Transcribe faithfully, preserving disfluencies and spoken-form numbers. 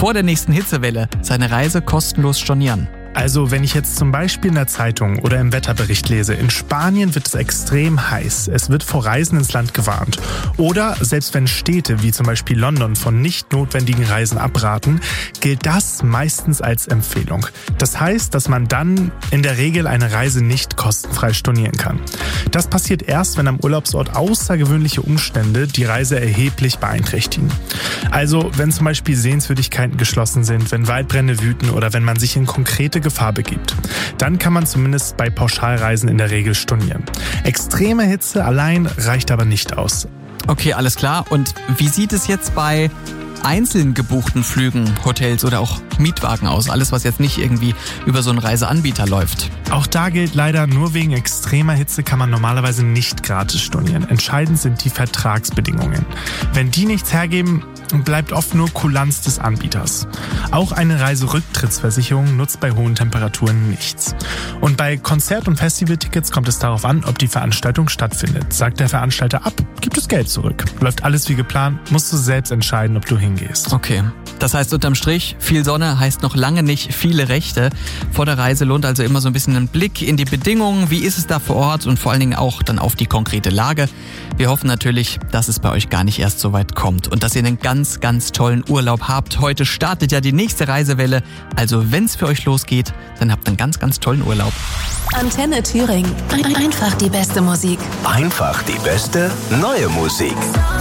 vor der nächsten Hitzewelle seine Reise kostenlos stornieren? Also wenn ich jetzt zum Beispiel in der Zeitung oder im Wetterbericht lese, in Spanien wird es extrem heiß, es wird vor Reisen ins Land gewarnt. Oder selbst wenn Städte wie zum Beispiel London von nicht notwendigen Reisen abraten, gilt das meistens als Empfehlung. Das heißt, dass man dann in der Regel eine Reise nicht kostenfrei stornieren kann. Das passiert erst, wenn am Urlaubsort außergewöhnliche Umstände die Reise erheblich beeinträchtigen. Also wenn zum Beispiel Sehenswürdigkeiten geschlossen sind, wenn Waldbrände wüten oder wenn man sich in konkrete Gefahr begibt. Dann kann man zumindest bei Pauschalreisen in der Regel stornieren. Extreme Hitze allein reicht aber nicht aus. Okay, alles klar. Und wie sieht es jetzt bei einzeln gebuchten Flügen, Hotels oder auch Mietwagen aus? Alles, was jetzt nicht irgendwie über so einen Reiseanbieter läuft. Auch da gilt leider, nur wegen extremer Hitze kann man normalerweise nicht gratis stornieren. Entscheidend sind die Vertragsbedingungen. Wenn die nichts hergeben, bleibt oft nur Kulanz des Anbieters. Auch eine Reiserücktrittsversicherung nutzt bei hohen Temperaturen nichts. Und bei Konzert- und Festivaltickets kommt es darauf an, ob die Veranstaltung stattfindet. Sagt der Veranstalter ab, gibt es Geld zurück. Läuft alles wie geplant, musst du selbst entscheiden, ob du hingehst. Okay, das heißt unterm Strich, viel Sonne heißt noch lange nicht viele Rechte. Vor der Reise lohnt also immer so ein bisschen ein Blick in die Bedingungen. Wie ist es da vor Ort und vor allen Dingen auch dann auf die konkrete Lage. Wir hoffen natürlich, dass es bei euch gar nicht erst so weit kommt und dass ihr einen ganz, ganz tollen Urlaub habt. Heute startet ja die nächste Reisewelle. Also wenn es für euch losgeht, dann habt einen ganz, ganz tollen Urlaub. Antenne Thüringen. Einfach die beste Musik. Einfach die beste neue Musik.